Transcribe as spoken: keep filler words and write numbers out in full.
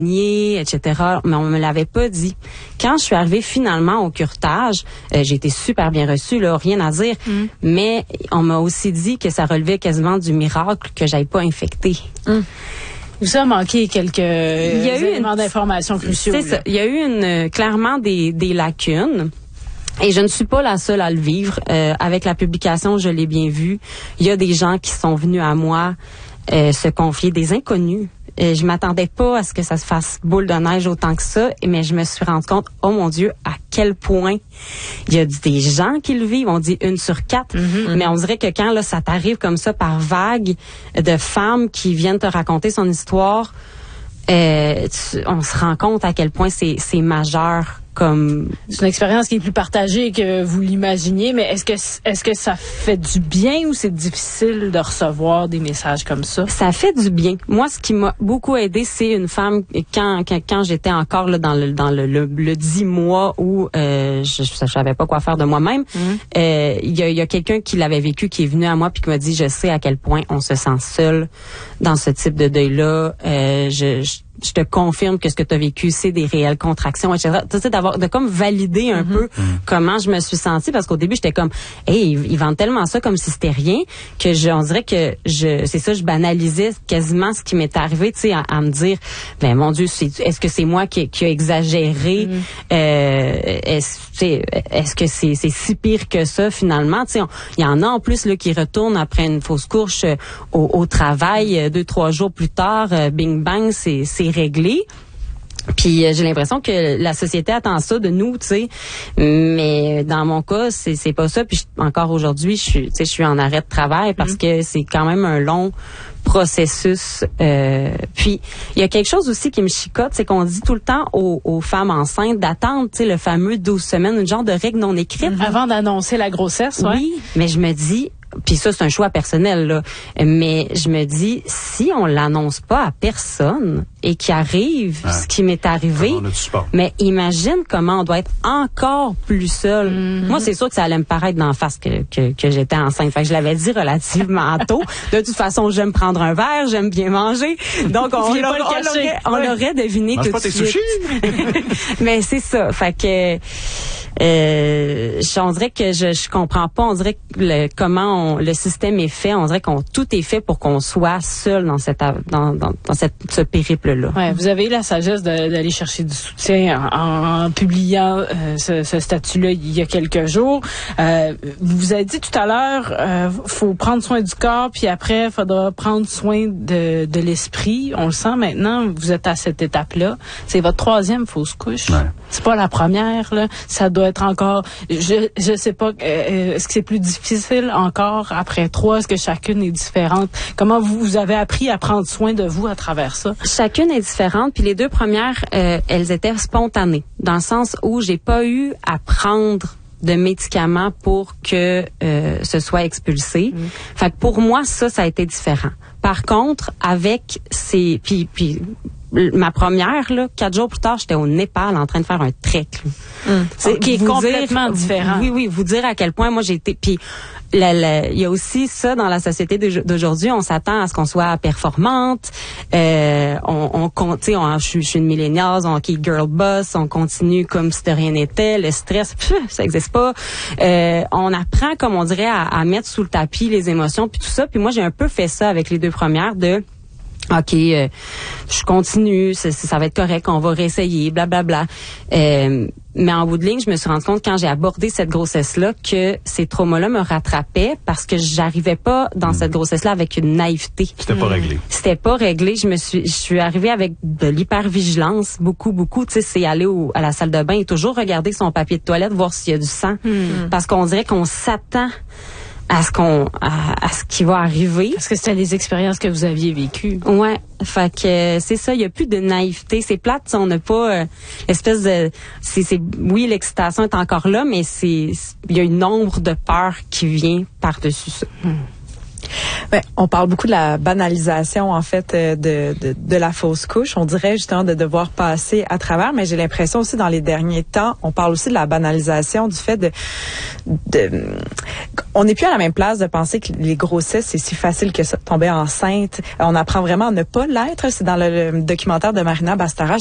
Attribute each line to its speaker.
Speaker 1: et cetera. Mais on me l'avait pas dit. Quand je suis arrivée finalement au curetage, euh, j'ai été super bien reçue, là, rien à dire. Mm. Mais on m'a aussi dit que ça relevait quasiment du miracle que j'aille pas infecter.
Speaker 2: Mm. Vous avez manqué quelques il y a éléments eu une, d'informations cruciaux.
Speaker 1: C'est ça. Il y a eu une, clairement des, des lacunes. Et je ne suis pas la seule à le vivre. Euh, avec la publication, je l'ai bien vu. Il y a des gens qui sont venus à moi euh, se confier, des inconnus. Euh, je m'attendais pas à ce que ça se fasse boule de neige autant que ça, mais je me suis rendu compte, oh mon Dieu, à quel point il y a des gens qui le vivent. On dit une sur quatre, mm-hmm. mais on dirait que quand là ça t'arrive comme ça par vague de femmes qui viennent te raconter son histoire, euh, tu, on se rend compte à quel point c'est, c'est majeur. Comme
Speaker 2: c'est une expérience qui est plus partagée que vous l'imaginiez, mais est-ce que est-ce que ça fait du bien ou c'est difficile de recevoir des messages comme ça?
Speaker 1: Ça fait du bien. Moi, ce qui m'a beaucoup aidé, c'est une femme quand quand, quand j'étais encore là dans le dans le le, le dix mois où euh, je, je savais pas quoi faire de moi-même. Il mm. euh, y a il y a quelqu'un qui l'avait vécu, qui est venu à moi puis qui m'a dit, je sais à quel point on se sent seul dans ce type de deuil-là. Euh, je, je je te confirme que ce que tu as vécu, c'est des réelles contractions, et cetera. Tu sais, d'avoir, de comme valider un mm-hmm. peu mm-hmm. comment je me suis sentie, parce qu'au début, j'étais comme, hey, ils, ils vendent tellement ça comme si c'était rien, que je, on dirait que je, c'est ça, je banalisais quasiment ce qui m'est arrivé, tu sais, à, à me dire, ben, mon Dieu, c'est, est-ce que c'est moi qui, qui a exagéré, mm-hmm. euh, est-ce, est-ce que c'est, c'est si pire que ça, finalement, tu sais, il y en a en plus, là, qui retournent après une fausse couche euh, au, au travail, euh, deux, trois jours plus tard, euh, bing bang, c'est, c'est réglé. Puis euh, j'ai l'impression que la société attend ça de nous, tu sais. Mais dans mon cas, c'est c'est pas ça. Puis je, encore aujourd'hui, je suis, tu sais, je suis en arrêt de travail parce mm-hmm. que c'est quand même un long processus. Euh, puis il y a quelque chose aussi qui me chicote, c'est qu'on dit tout le temps aux, aux femmes enceintes d'attendre, tu sais, le fameux douze semaines, une genre de règle non écrite.
Speaker 2: Mm-hmm. Avant d'annoncer la grossesse, ouais.
Speaker 1: Oui, mais je me dis. Puis ça, c'est un choix personnel, là. Mais je me dis, si on l'annonce pas à personne et qu'il arrive ouais. ce qui m'est arrivé, mais imagine comment on doit être encore plus seul. Mm-hmm. Moi, c'est sûr que ça allait me paraître d'en face que, que, que j'étais enceinte. Fait que je l'avais dit relativement tôt. De toute façon, j'aime prendre un verre, j'aime bien manger. Donc, on, l'aurait, on, l'aurait, on ouais. l'aurait deviné
Speaker 3: Mange
Speaker 1: tout
Speaker 3: pas
Speaker 1: de
Speaker 3: tes
Speaker 1: suite.
Speaker 3: sushis.
Speaker 1: Mais c'est ça. Fait que... Euh, on dirait que je, je comprends pas. On dirait que le, comment on, le système est fait. On dirait qu'on tout est fait pour qu'on soit seul dans cette dans dans, dans cette ce périple-là.
Speaker 2: Ouais, vous avez eu la sagesse de, d'aller chercher du soutien en, en publiant euh, ce, ce statut-là il y a quelques jours. Euh, vous vous avez dit tout à l'heure, euh, faut prendre soin du corps, puis après, il faudra prendre soin de, de l'esprit. On le sent maintenant. Vous êtes à cette étape-là. C'est votre troisième fausse couche.
Speaker 3: Ouais.
Speaker 2: C'est pas la première, là. Ça doit être encore, je je sais pas, euh, est-ce que c'est plus difficile encore après trois? Est-ce que chacune est différente? Comment vous, vous avez appris à prendre soin de vous à travers ça?
Speaker 1: Chacune est différente, puis les deux premières, euh, elles étaient spontanées, dans le sens où j'ai pas eu à prendre de médicaments pour que euh, ce soit expulsé. Mmh. Fait que pour moi, ça, ça a été différent. Par contre, avec ces... Puis, puis ma première, là, quatre jours plus tard, j'étais au Népal en train de faire un trek.
Speaker 2: Mmh. C'est, qui est complètement
Speaker 1: dire,
Speaker 2: différent.
Speaker 1: Oui, oui, vous dire à quel point moi j'ai été... Puis la, la, il y a aussi ça dans la société d'aujourd'hui, on s'attend à ce qu'on soit performante, euh, on, on compte, tu sais, je suis une millennials, on qui girl boss, on continue comme si de rien n'était, le stress, pff, ça existe pas. Euh, on apprend, comme on dirait, à, à mettre sous le tapis les émotions puis tout ça. Puis moi, j'ai un peu fait ça avec les deux premières de OK, euh, je continue, ça, ça va être correct, on va réessayer, blablabla. Euh, mais en bout de ligne, je me suis rendu compte quand j'ai abordé cette grossesse-là que ces traumas-là me rattrapaient parce que j'arrivais pas dans mmh. cette grossesse-là avec une naïveté.
Speaker 3: C'était pas réglé.
Speaker 1: C'était pas réglé. Je me suis, je suis arrivée avec de l'hypervigilance, beaucoup, beaucoup. Tu sais, c'est aller au, à la salle de bain et toujours regarder son papier de toilette, voir s'il y a du sang, mmh. parce qu'on dirait qu'on s'attend à ce qu'on à, à ce qui va arriver.
Speaker 2: Parce que c'était les expériences que vous aviez vécues.
Speaker 1: Ouais, fait que euh, c'est ça, il y a plus de naïveté, c'est plate, on n'a pas euh, espèce de c'est c'est oui, l'excitation est encore là, mais c'est il y a une ombre de peur qui vient par-dessus ça.
Speaker 2: Hmm.
Speaker 3: Ben, on parle beaucoup de la banalisation, en fait, de, de, de la fausse couche. On dirait justement de devoir passer à travers, mais j'ai l'impression aussi dans les derniers temps, on parle aussi de la banalisation du fait de... de on n'est plus à la même place de penser que les grossesses, c'est si facile que ça, tomber enceinte. On apprend vraiment à ne pas l'être. C'est dans le, le documentaire de Marina Bastara.